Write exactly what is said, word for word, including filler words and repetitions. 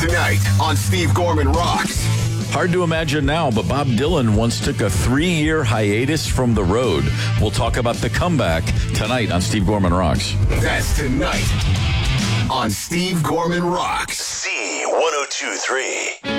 tonight on Steve Gorman Rocks. Hard to imagine now, but Bob Dylan once took a three-year hiatus from the road. We'll talk about the comeback tonight on Steve Gorman Rocks. That's tonight on Steve Gorman Rocks. C one oh two three.